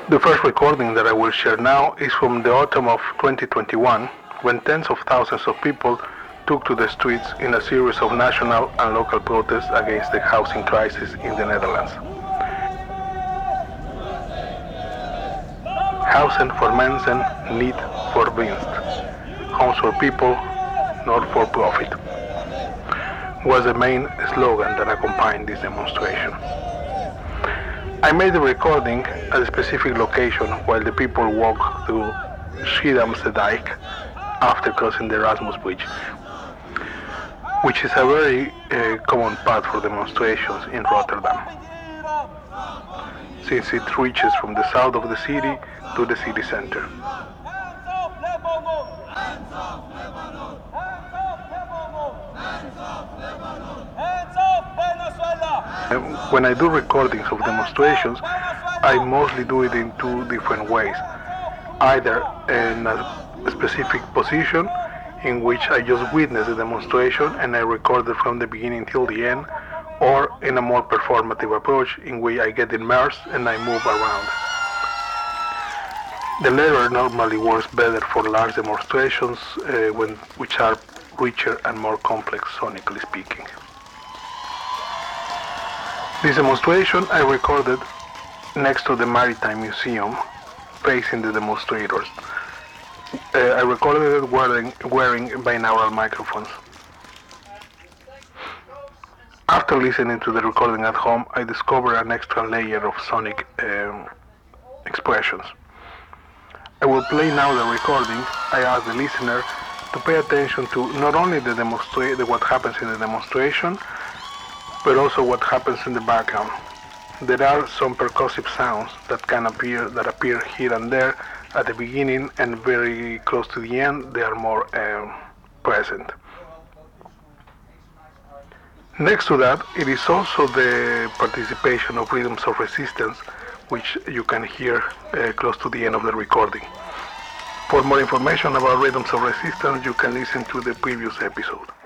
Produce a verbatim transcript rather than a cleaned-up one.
The first recording that I will share now is from the autumn of twenty twenty-one, when tens of thousands of people took to the streets in a series of national and local protests against the housing crisis in the Netherlands. Huizen voor mensen, niet voor winst. Homes for people, not for profit, was the main slogan that accompanied this demonstration. I made the recording at a specific location while the people walked through Schiedamse Dijk after crossing the Erasmus Bridge, which is a very uh, common path for demonstrations in Rotterdam, since it reaches from the south of the city to the city center. When I do recordings of demonstrations, I mostly do it in two different ways. Either in a specific position in which I just witness the demonstration and I record it from the beginning till the end, or in a more performative approach in which I get immersed and I move around. The latter normally works better for large demonstrations uh, when, which are richer and more complex sonically speaking. This demonstration I recorded next to the Maritime Museum, facing the demonstrators. Uh, I recorded it wearing, wearing binaural microphones. After listening to the recording at home, I discovered an extra layer of sonic um, expressions. I will play now the recording. I ask the listener to pay attention to not only the demonstra- the, what happens in the demonstration, but also what happens in the background. There are some percussive sounds that can appear that appear here and there at the beginning, and very close to the end they are more uh, present. Next to that, it is also the participation of rhythms of resistance, which you can hear uh, close to the end of the recording. For more information about rhythms of resistance, you can listen to the previous episode.